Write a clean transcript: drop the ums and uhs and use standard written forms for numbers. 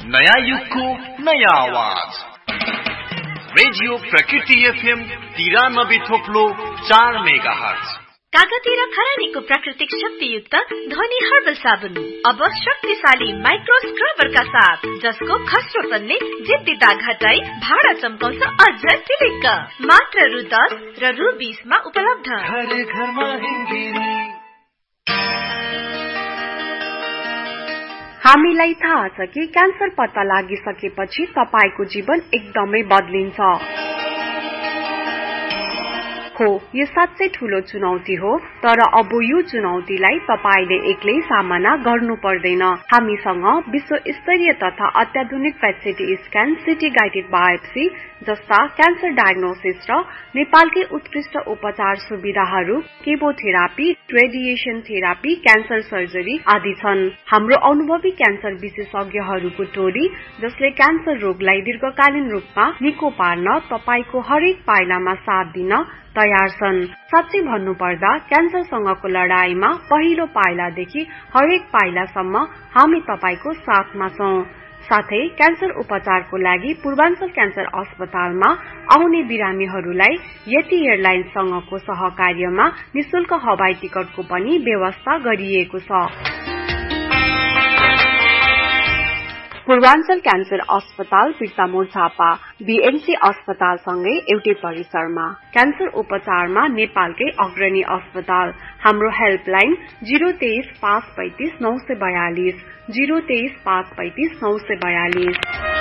नयाँ युगको नयाँ आवाज रेडियो प्रकृति एफएम 93.4 मेगाहर्ज। कागती र खरानीको प्राकृतिक शक्तियुक्त ध्वनि हर्बल साबुन अब शक्तिशाली माइक्रो स्क्रबरका साथ, जसको खस्रोपनले जिद्दी दाग हटाई भाडा चम्काउँछ अझ टिलिक्क। मात्र रु 10 र रु 20 मा उपलब्ध। हामीलाई थाहा छ कि क्यान्सर पत्ता लागिसकेपछि तपाईको जीवन एकदमै बदलिन्छ। हो, यो साच्चै ठूलो चुनौती हो, तर अब यो चुनौतीलाई तपाईले एक्लै सामना गर्नु पर्दैन। हामीसँग विश्व स्तरीय तथा अत्याधुनिक पेट स्क्यान, सिटी गाइडेड बायोप्सी जस्ता क्यान्सर डायग्नोसिस र नेपालकै उत्कृष्ट उपचार सुविधाहरू, chemotherapy, radiation therapy, cancer surgery आदि छन्। हाम्रो अनुभवी क्यान्सर विशेषज्ञहरूको टोली, जसले क्यान्सर रोगलाई दीर्घकालीन रूपमा निको पार्न तपाईको हरेक पाइलामा साथ दिन तयार छन्। साच्चै भन्नुपर्दा क्यान्सरसँगको लडाईमा पहिलो पाइलादेखि हरेक पाइलासम्म हामी तपाईको साथमा छौं। साथै क्यान्सर उपचारको लागि पूर्वाञ्चल क्यान्सर अस्पतालमा आउने बिरामीहरूलाई यति एयरलाइन्ससँगको सहकार्यमा निशुल्क हवाई टिकटको पनि व्यवस्था गरिएको छ। पूर्वाञ्चल क्यान्सर अस्पताल बिर्तामोड झापा बीएमसी अस्पतालसँगै एउटै परिसरमा। क्यान्सर उपचारमा नेपालकै अग्रणी अस्पताल। हाम्रो हेल्पलाइन 023 535 942 023 535 942।